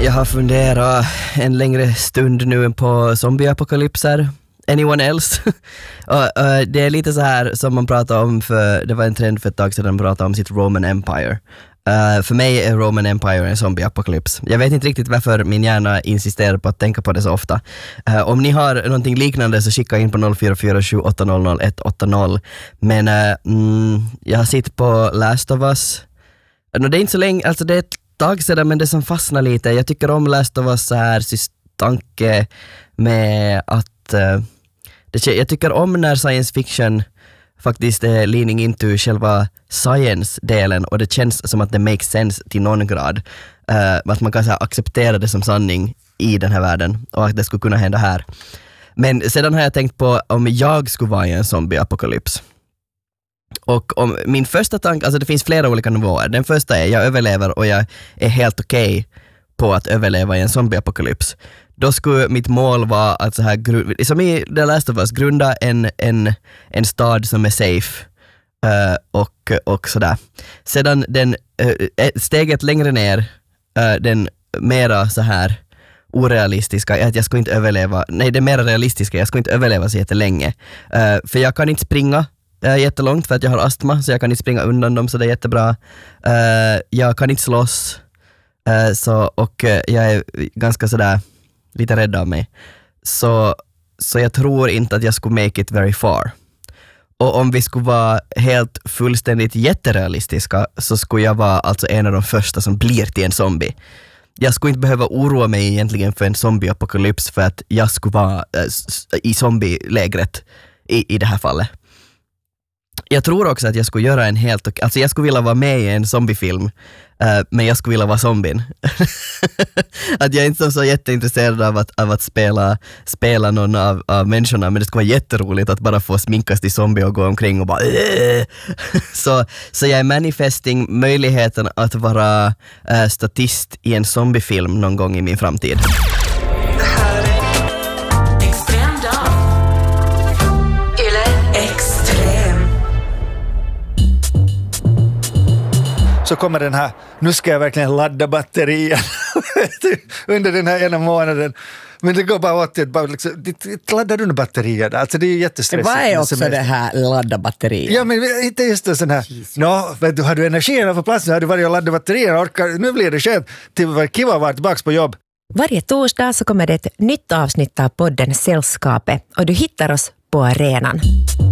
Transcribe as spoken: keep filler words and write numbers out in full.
Jag har funderat en längre stund nu på zombieapokalypser. Anyone else? och, och det är lite så här som man pratar om, för det var en trend för ett tag sedan, man pratade om sitt Roman Empire. Uh, för mig är Roman Empire en zombieapokalyps. Jag vet inte riktigt varför min hjärna insisterar på att tänka på det så ofta. Uh, om ni har någonting liknande så skicka in på noll fyra fyra sju åtta noll noll ett åtta noll. Men uh, mm, jag har sett på Last of Us. Uh, det är inte så länge, alltså det är ett tag sedan, men det som fastnar lite. Jag tycker om Last of Us så här tanke med att uh, det, jag tycker om när science fiction faktiskt är leaning into själva science-delen och det känns som att det makes sense till någon grad. Uh, att man kan så här, acceptera det som sanning i den här världen och att det skulle kunna hända här. Men sedan har jag tänkt på om jag skulle vara i en zombie-apokalyps. Och om min första tanke, alltså det finns flera olika nivåer. Den första är jag överlever och jag är helt okej okay på att överleva i en zombie-apokalyps. Då skulle mitt mål vara att så här, som i The Last of Us, grunda en, en, en stad som är safe uh, och, och sådär. Sedan den, uh, steget längre ner, uh, den mera så här orealistiska är att jag ska inte överleva, nej det mera realistiska, jag ska inte överleva så jättelänge. Uh, för jag kan inte springa uh, jättelångt för att jag har astma, så jag kan inte springa undan dem, så det är jättebra. Uh, jag kan inte slåss, uh, så, och uh, jag är ganska sådär lite rädd av mig. Så, så jag tror inte att jag skulle make it very far. Och om vi skulle vara helt fullständigt jätterealistiska så skulle jag vara alltså en av de första som blir till en zombie. Jag skulle inte behöva oroa mig egentligen för en zombie-apokalyps för att jag skulle vara äh, i zombie-lägret i, i det här fallet. Jag tror också att jag skulle göra en helt... Alltså jag skulle vilja vara med i en zombiefilm, uh, men jag skulle vilja vara zombien. Att jag är inte så jätteintresserad av att, av att spela, spela någon av, av människorna, men det skulle vara jätteroligt att bara få sminkas till zombie och gå omkring och bara... så, så jag är manifesting möjligheten att vara uh, statist i en zombiefilm någon gång i min framtid. Så kommer den här, nu ska jag verkligen ladda batterien under den här ena månaden. Men det går bara åt det, bara liksom, det laddar under batterier. Alltså det är jättestressigt. Vad är också det här ladda batterier? Ja, men inte just en sån här, nå, vet du, har du energin på plats, har du varit och laddat batterier, orkar, nu blir det skönt till att kiva att vara tillbaka på jobb. Varje torsdag så kommer det ett nytt avsnitt av podden Sällskapet och du hittar oss på arenan.